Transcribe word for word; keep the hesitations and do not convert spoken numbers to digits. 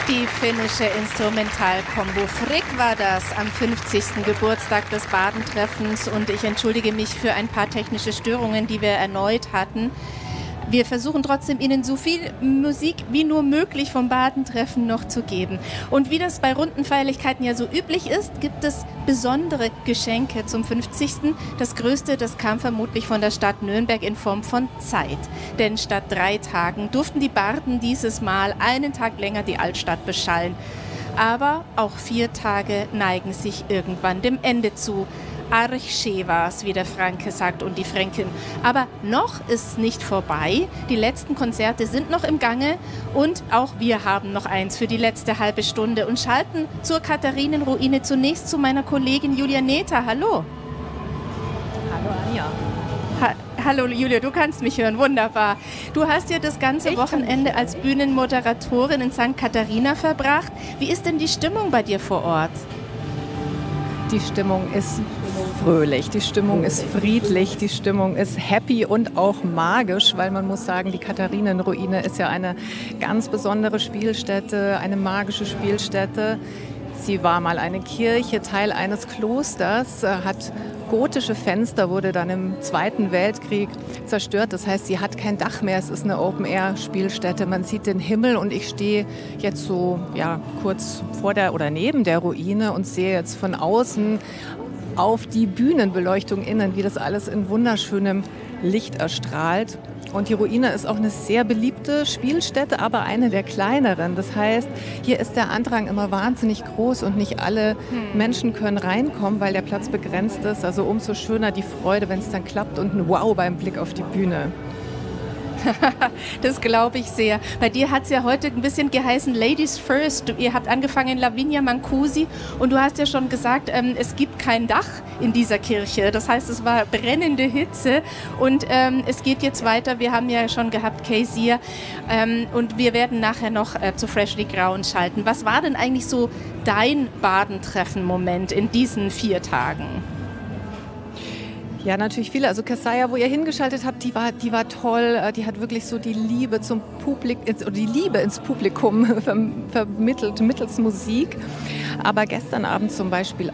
Die finnische Instrumentalkombo Frick war das am fünfzigsten Geburtstag des Badentreffens und ich entschuldige mich für ein paar technische Störungen, die wir erneut hatten. Wir versuchen trotzdem, Ihnen so viel Musik wie nur möglich vom Badentreffen noch zu geben. Und wie das bei runden Feierlichkeiten ja so üblich ist, gibt es besondere Geschenke zum fünfzigsten Das größte, das kam vermutlich von der Stadt Nürnberg in Form von Zeit. Denn statt drei Tagen durften die Barden dieses Mal einen Tag länger die Altstadt beschallen. Aber auch vier Tage neigen sich irgendwann dem Ende zu. Arche war's, wie der Franke sagt und die Fränkin. Aber noch ist nicht vorbei. Die letzten Konzerte sind noch im Gange und auch wir haben noch eins für die letzte halbe Stunde und schalten zur Katharinenruine zunächst zu meiner Kollegin Julia Nether. Hallo. Hallo Anja. Ha Hallo Julia, du kannst mich hören, wunderbar. Du hast ja das ganze Ich Wochenende als Bühnenmoderatorin in Sankt Katharina verbracht. Wie ist denn die Stimmung bei dir vor Ort? Die Stimmung ist fröhlich, die Stimmung ist friedlich, die Stimmung ist happy und auch magisch, weil man muss sagen, die Katharinenruine ist ja eine ganz besondere Spielstätte, eine magische Spielstätte. Sie war mal eine Kirche, Teil eines Klosters, hat gotische Fenster, wurde dann im Zweiten Weltkrieg zerstört. Das heißt, sie hat kein Dach mehr. Es ist eine Open-Air-Spielstätte. Man sieht den Himmel und ich stehe jetzt so ja, kurz vor der oder neben der Ruine und sehe jetzt von außen auf die Bühnenbeleuchtung innen, wie das alles in wunderschönem Licht erstrahlt. Und die Ruine ist auch eine sehr beliebte Spielstätte, aber eine der kleineren. Das heißt, hier ist der Andrang immer wahnsinnig groß und nicht alle hm. Menschen können reinkommen, weil der Platz begrenzt ist. Also umso schöner die Freude, wenn es dann klappt und ein Wow beim Blick auf die Bühne. Das glaube ich sehr. Bei dir hat es ja heute ein bisschen geheißen Ladies First. Ihr habt angefangen Lavinia Mancusi und du hast ja schon gesagt, ähm, es gibt kein Dach in dieser Kirche. Das heißt, es war brennende Hitze und ähm, es geht jetzt weiter. Wir haben ja schon gehabt Kaysir ähm, und wir werden nachher noch äh, zu Freshly Grauen schalten. Was war denn eigentlich so dein Badentreffen-Moment in diesen vier Tagen? Ja, natürlich viele. Also Kassaya, wo ihr hingeschaltet habt, die war, die war toll. Die hat wirklich so die Liebe zum Publikum, oder die Liebe ins Publikum vermittelt, mittels Musik. Aber gestern Abend zum Beispiel